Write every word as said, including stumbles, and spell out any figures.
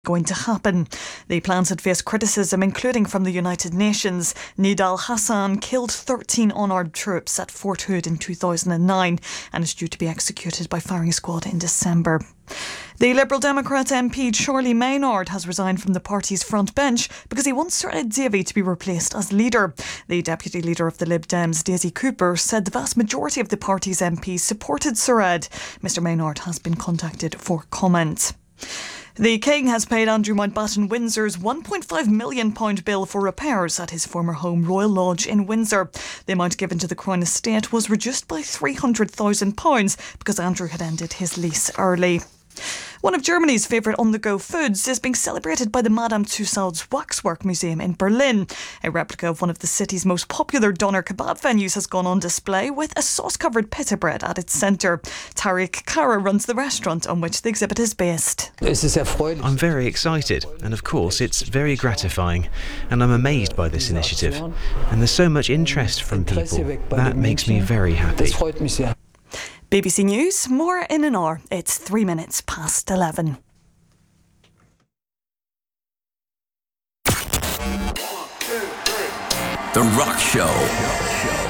going to happen. The plans had faced criticism, including from the United Nations. Nidal Hassan killed thirteen unarmed troops at Fort Hood in two thousand nine and is due to be executed by firing squad in December. The Liberal Democrat M P Charlie Maynard has resigned from the party's front bench because he wants Sir Ed Davey to be replaced as leader. The deputy leader of the Lib Dems, Daisy Cooper, said the vast majority of the party's M Ps supported Sir Ed. Mr Maynard has been contacted for comment. The King has paid Andrew Mountbatten Windsor's one point five million pounds bill for repairs at his former home Royal Lodge in Windsor. The amount given to the Crown Estate was reduced by three hundred thousand pounds because Andrew had ended his lease early. One of Germany's favourite on-the-go foods is being celebrated by the Madame Tussauds Waxwork Museum in Berlin. A replica of one of the city's most popular doner kebab venues has gone on display with a sauce-covered pita bread at its centre. Tariq Kara runs the restaurant on which the exhibit is based. I'm very excited, and of course it's very gratifying, and I'm amazed by this initiative. And there's so much interest from people. That makes me very happy. B B C News, more in an hour. It's three minutes past eleven. The Rock Show.